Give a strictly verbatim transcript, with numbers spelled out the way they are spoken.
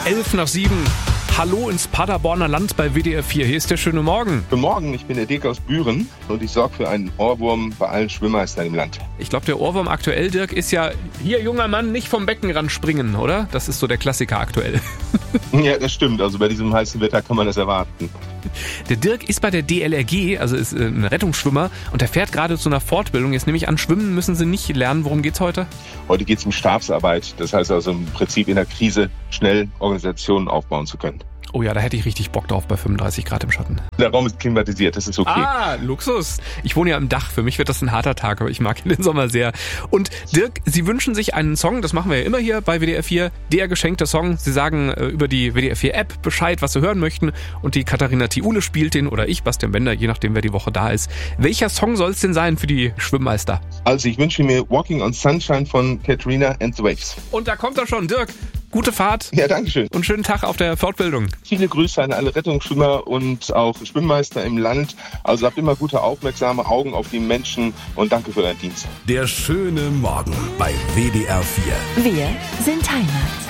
elf nach sieben. Hallo ins Paderborner Land bei W D R vier. Hier ist der schöne Morgen. Guten Morgen, ich bin der Dirk aus Büren und ich sorge für einen Ohrwurm bei allen Schwimmmeistern im Land. Ich glaube, der Ohrwurm aktuell, Dirk, ist ja, hier junger Mann, nicht vom Beckenrand springen, oder? Das ist so der Klassiker aktuell. Ja, das stimmt. Also bei diesem heißen Wetter kann man das erwarten. Der Dirk ist bei der D L R G, also ist ein Rettungsschwimmer, und der fährt gerade zu einer Fortbildung. Jetzt nehme ich an, schwimmen müssen Sie nicht lernen. Worum geht's heute? Heute geht es um Stabsarbeit. Das heißt also im Prinzip in der Krise schnell Organisationen aufbauen zu können. Oh ja, da hätte ich richtig Bock drauf bei fünfunddreißig Grad im Schatten. Der Raum ist klimatisiert, das ist okay. Ah, Luxus. Ich wohne ja im Dach. Für mich wird das ein harter Tag, aber ich mag den Sommer sehr. Und Dirk, Sie wünschen sich einen Song, das machen wir ja immer hier bei W D R vier, der geschenkte Song. Sie sagen äh, über die W D R vier App Bescheid, was Sie hören möchten. Und die Katharina Thiule spielt den oder ich, Bastian Bender, je nachdem, wer die Woche da ist. Welcher Song soll es denn sein für die Schwimmmeister? Also ich wünsche mir Walking on Sunshine von Katrina and the Waves. Und da kommt er schon, Dirk. Gute Fahrt. Ja, danke schön. Und schönen Tag auf der Fortbildung. Viele Grüße an alle Rettungsschwimmer und auch Schwimmmeister im Land. Also habt immer gute, aufmerksame Augen auf die Menschen und danke für euren Dienst. Der schöne Morgen bei W D R vier. Wir sind Heimat.